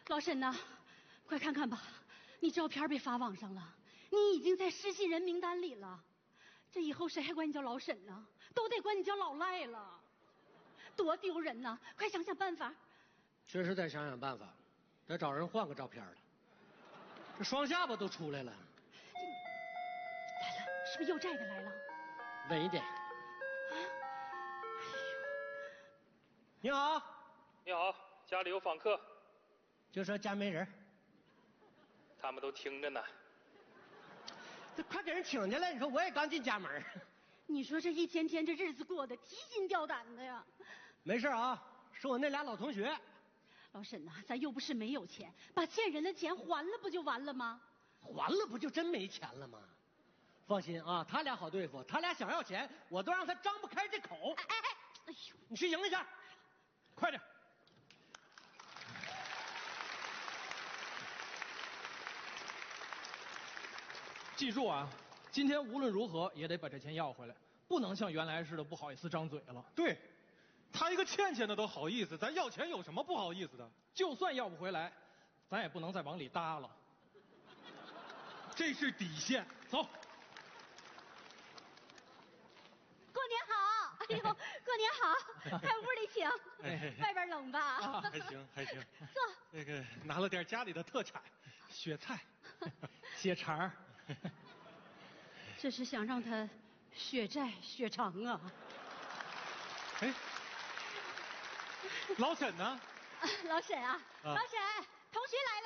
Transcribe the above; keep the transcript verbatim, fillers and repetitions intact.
老沈呐，快看看吧，你照片被发网上了，你已经在失信人名单里了。这以后谁还管你叫老沈呢？都得管你叫老赖了，多丢人呐！快想想办法。 确实得想想办法，得找人换个照片了。这双下巴都出来了。来了， 是不是又债的来了？ 稳一点。啊！哎呦，你好。 你好，家里有访客。 就说家没人。 他们都听着呢。 这快给人请进来！你说我也刚进家门。 你说这一天天这日子过得提心吊胆的呀。 没事啊，是我那俩老同学。 老沈呐、啊，咱又不是没有钱，把欠人的钱还了不就完了吗？ 还了不就真没钱了吗？放心啊，他俩好对付，他俩想要钱，我都让他张不开这口。 哎哎哎！哎呦， 你去赢一下，快点。 记住啊，今天无论如何也得把这钱要回来，不能像原来似的不好意思张嘴了。 对，他一个欠钱的都好意思，咱要钱有什么不好意思的？ 就算要不回来，咱也不能再往里搭了。 这是底线，走。 过年好！哎呦，过年好！在屋里请， 哎、 外边冷吧？ 啊，还行还行。 坐。 那个拿了点家里的特产，雪菜、 血肠儿。 这是想让他血债血偿啊！ 哎，老沈呢？ 啊、老沈啊，啊老沈，同学来